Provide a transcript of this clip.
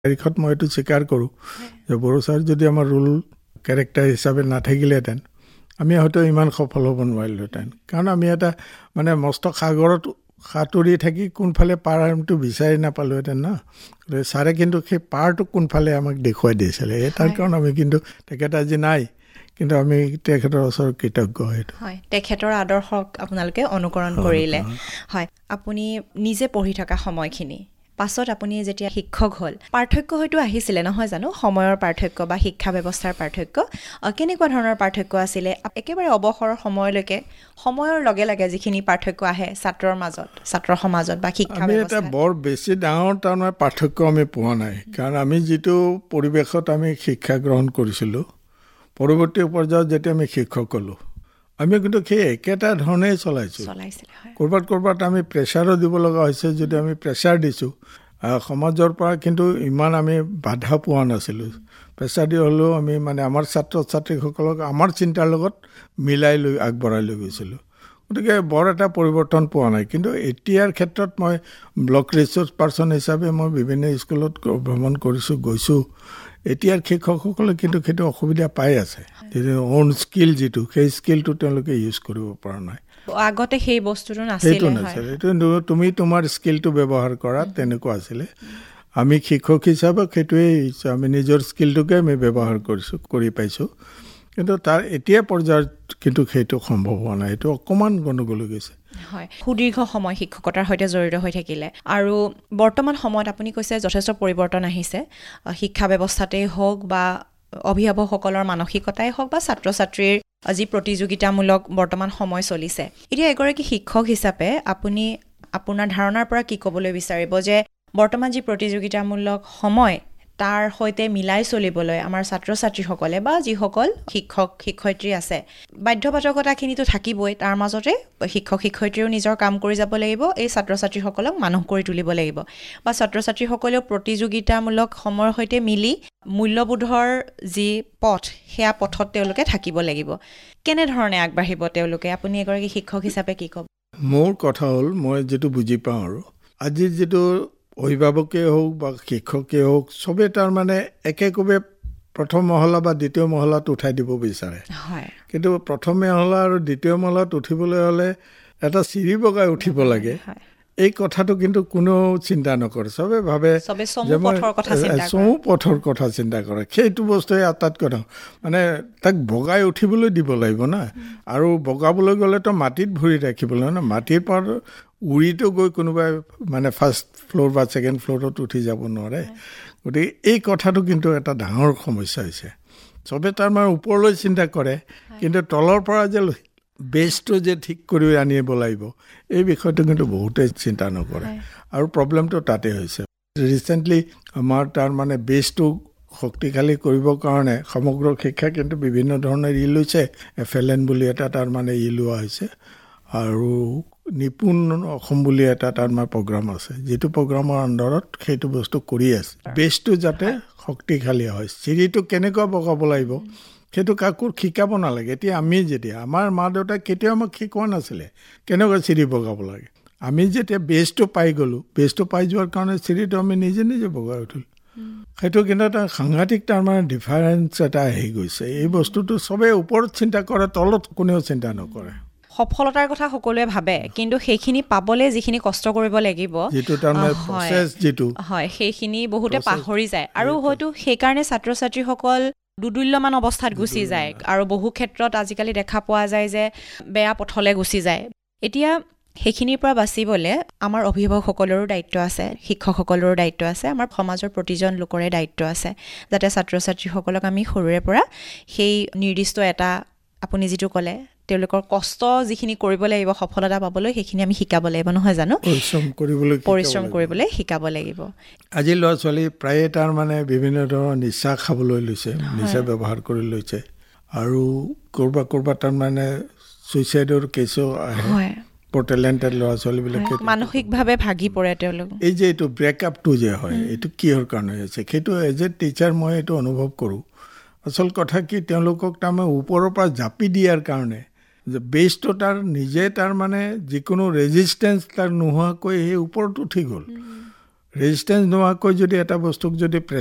তাৰিখত মই এইটো স্বীকাৰ কৰোঁ যে বড়ো ছাৰ যদি আমাৰ ৰোল কেৰেক্টাৰ হিচাপে নাথাকিলেহেঁতেন আমি হয়তো ইমান সফল হ'ব নোৱাৰিলোহেঁতেন। কাৰণ আমি এটা মানে মস্ত সাগৰত সাঁতুৰি থাকি কোনফালে পাৰটো বিচাৰি নাপালোহেঁতেন ন। ছাৰে কিন্তু সেই পাৰটো কোনফালে আমাক দেখুৱাই দিছিলে। তাৰ কাৰণ আমি কিন্তু তেখেত আজি নাই, কিন্তু আমি তেখেতৰ ওচৰত কৃতজ্ঞ। সেইটো হয়, তেখেতৰ আদৰ্শক আপোনালোকে অনুকৰণ কৰিলে। হয়, আপুনি নিজে পঢ়ি থকা সময়খিনি পাছত আপুনি যেতিয়া শিক্ষক হ'ল, পাৰ্থক্য হয়তো আহিছিলে নহয় জানো? সময়ৰ পাৰ্থক্য বা শিক্ষা ব্যৱস্থাৰ পাৰ্থক্য কেনেকুৱা ধৰণৰ পাৰ্থক্য আছিলে? একেবাৰে অৱসৰৰ সময়লৈকে সময়ৰ লগে লগে যিখিনি পাৰ্থক্য আহে ছাত্ৰৰ মাজত, ছাত্ৰ সমাজত বা শিক্ষা ব্যৱস্থা, এটা বৰ বেছি ডাঙৰ তাৰমানে পাৰ্থক্য আমি পোৱা নাই। কাৰণ আমি যিটো পৰিৱেশত আমি শিক্ষা গ্ৰহণ কৰিছিলোঁ, পৰৱৰ্তী পৰ্যায়ত যেতিয়া আমি শিক্ষক হ'লোঁ, আমি কিন্তু সেই একেটা ধৰণেই চলাইছোঁ। ক'ৰবাত আমি প্ৰেছাৰো দিব লগা হৈছে। যদি আমি প্ৰেছাৰ দিছোঁ, সমাজৰ পৰা কিন্তু ইমান আমি বাধা পোৱা নাছিলোঁ। প্ৰেছাৰ দি হ'লেও আমি মানে আমাৰ ছাত্ৰ ছাত্ৰীসকলক আমাৰ চিন্তাৰ লগত মিলাই লৈ আগবঢ়াই লৈ গৈছিলোঁ। গতিকে বৰ এটা পৰিৱৰ্তন পোৱা নাই। কিন্তু এতিয়াৰ ক্ষেত্ৰত মই ব্লক ৰিচোৰ্চ পাৰ্চন হিচাপে মই বিভিন্ন স্কুলত ভ্ৰমণ কৰিছোঁ, গৈছোঁ। এতিয়াৰ শিক্ষকসকলে কিন্তু সেইটো অসুবিধা পাই আছে। অন স্কিল যিটো, সেই স্কিলটো তেওঁলোকে ইউজ কৰিব পৰা নাই। আগতে সেই বস্তুটো নাছিলে। এইটো তুমি তোমাৰ স্কিলটো ব্যৱহাৰ কৰা, তেনেকুৱা আছিলে। আমি শিক্ষক হিচাপে সেইটোৱেই আমি নিজৰ স্কিলটোকে আমি ব্যৱহাৰ কৰি পাইছোঁ। কিন্তু তাৰ এতিয়া পৰ্যায়ত কিন্তু সেইটো সম্ভৱ হোৱা নাই। এইটো অকণমান গণ্ডগোল হৈ গৈছে। হয়, সুদীৰ্ঘ সময় শিক্ষকতাৰ সৈতে জড়িত হৈ থাকিলে আৰু বৰ্তমান সময়ত আপুনি কৈছে যথেষ্ট পৰিৱৰ্তন আহিছে, শিক্ষা ব্যৱস্থাতেই হওক বা অভিভাৱকসকলৰ মানসিকতাই হওক বা ছাত্ৰ ছাত্ৰীৰ যি প্ৰতিযোগিতামূলক বৰ্তমান সময় চলিছে। এতিয়া এগৰাকী শিক্ষক হিচাপে আপুনি আপোনাৰ ধাৰণাৰ পৰা কি ক'বলৈ বিচাৰিব যে বৰ্তমান যি প্ৰতিযোগিতামূলক সময়, তাৰ সৈতে মিলাই চলিবলৈ আমাৰ ছাত্ৰ ছাত্ৰীসকলে বা যিসকল শিক্ষক শিক্ষয়িত্ৰী আছে, বাধ্যবাধকতাখিনিতো থাকিবই। তাৰ মাজতে শিক্ষক শিক্ষয়িত্ৰীও নিজৰ কাম কৰি যাব লাগিব, এই ছাত্ৰ ছাত্ৰীসকলক মানুহ কৰি তুলিব লাগিব, বা ছাত্ৰ ছাত্ৰীসকলেও প্ৰতিযোগিতামূলক সময়ৰ সৈতে মিলি মূল্যবোধৰ যি পথ, সেয়া পথত তেওঁলোকে থাকিব লাগিব। কেনেধৰণে আগবাঢ়িব তেওঁলোকে? আপুনি এগৰাকী শিক্ষক হিচাপে কি ক'ব? মোৰ কথা হ'ল, মই যিটো বুজি পাওঁ আৰু আজি যিটো অভিভাৱকেই হওক বা শিক্ষকেই হওক, চবেই তাৰমানে একেকোবে প্ৰথম মহলা বা দ্বিতীয় মহলাত উঠাই দিব বিচাৰে। কিন্তু প্ৰথম মহলা আৰু দ্বিতীয় মহলাত উঠিবলৈ হ'লে এটা চিৰি বগাই উঠিব লাগে। এই কথাটো কিন্তু কোনেও চিন্তা নকৰে। চবে ভাবে চমু পথৰ কথা চিন্তা কৰে। সেইটো বস্তুৱে আটাইতকৈ ডাঙৰ। মানে তাক বগাই উঠিবলৈ দিব লাগিব না। আৰু বগাবলৈ গ'লেতো মাটিত ভৰি ৰাখিব লাগিব না। মাটিৰ পৰা উৰিটো গৈ কোনোবাই মানে ফাৰ্ষ্ট ফ্ল'ৰ বা ছেকেণ্ড ফ্ল'ৰত উঠি যাব নোৱাৰে। গতিকে এই কথাটো কিন্তু এটা ডাঙৰ সমস্যা হৈছে। চবে তাৰমানে ওপৰলৈ চিন্তা কৰে, কিন্তু তলৰ পৰা যে বেছটো যে ঠিক কৰি আনিব লাগিব, এই বিষয়টো কিন্তু বহুতেই চিন্তা নকৰে। আৰু প্ৰব্লেমটো তাতে হৈছে। ৰিচেণ্টলি আমাৰ তাৰমানে বেছটো শক্তিশালী কৰিবৰ কাৰণে সমগ্ৰ শিক্ষা কিন্তু বিভিন্ন ধৰণৰ লৈছে। FLN বুলি এটা তাৰমানে লোৱা হৈছে, আৰু নিপুণ অসম বুলি এটা তাৰমানে প্ৰগ্ৰাম আছে, যিটো প্ৰগ্ৰামৰ আণ্ডাৰত সেইটো বস্তু কৰি আছে। বেছটো যাতে শক্তিশালী হয়। চিৰিটো কেনেকুৱা বগাব লাগিব সেইটো কাকো শিকাব নালাগে। এতিয়া আমি যেতিয়া আমাৰ মা দেউতাই কেতিয়াও আমাক শিকোৱা নাছিলে কেনেকুৱা চিৰি বগাব লাগে। আমি যেতিয়া বেছটো পাই গ'লোঁ, বেছটো পাই যোৱাৰ কাৰণে চিৰিটো আমি নিজে নিজে বগাই উঠিলোঁ। সেইটো কিন্তু এটা সাংঘাতিক তাৰমানে ডিফাৰেঞ্চ এটা আহি গৈছে। এই বস্তুটো চবেই ওপৰত চিন্তা কৰে, তলত কোনেও চিন্তা নকৰে। সফলতাৰ কথা সকলোৱে ভাবে, কিন্তু সেইখিনি পাবলৈ যিখিনি কষ্ট কৰিব লাগিব, যিটো তাৰমানে প্ৰচেছ যিটো হয়, সেইখিনি বহুতে পাহৰি যায়। আৰু হয়তো সেইকাৰণে ছাত্ৰ ছাত্ৰীসকল দুদুল্যমান অৱস্থাত গুচি যায়, আৰু বহু ক্ষেত্ৰত আজিকালি দেখা পোৱা যায় যে বেয়া পথলৈ গুচি যায়। এতিয়া সেইখিনিৰ পৰা বাচিবলৈ আমাৰ অভিভাৱকসকলৰো দায়িত্ব আছে, শিক্ষকসকলৰো দায়িত্ব আছে, আমাৰ সমাজৰ প্ৰতিজন লোকৰে দায়িত্ব আছে, যাতে ছাত্ৰ ছাত্ৰীসকলক আমি সৰুৰে পৰা সেই নিৰ্দিষ্ট এটা, আপুনি যিটো ক'লে তেওঁলোকৰ কষ্ট যিখিনি কৰিব লাগিব সফলতা পাবলৈ, সেইখিনি আমি শিকাব লাগিব, নহয় জানো? পৰিশ্ৰম কৰিবলৈ শিকাব লাগিব। আজি ল'ৰা ছোৱালী প্ৰায়ে তাৰমানে বিভিন্ন ধৰণৰ নিচা খাবলৈ লৈছে, নিচা ব্যৱহাৰ কৰি লৈছে, আৰু ক'ৰবাত তাৰমানে ছুইচাইডৰ কেছো আহে। টেলেণ্টেড ল'ৰা ছোৱালীবিলাকে মানসিকভাৱে ভাগি পৰে তেওঁলোক। এই যে এইটো ব্ৰেকআপটো যে হয়, এইটো কিহৰ কাৰণে হৈছে? সেইটো এজ এ টিচাৰ মই এইটো অনুভৱ কৰোঁ। আচল কথা কি, তেওঁলোকক তাৰমানে ওপৰৰ পৰা জাপি দিয়াৰ কাৰণে যে বেছটো তাৰ নিজে তাৰমানে যিকোনো ৰেজিষ্টেঞ্চ তাৰ নোহোৱাকৈ সেই ওপৰত উঠি গ'ল। ৰেজিষ্টেঞ্চ নোহোৱাকৈ যদি এটা বস্তুক যদি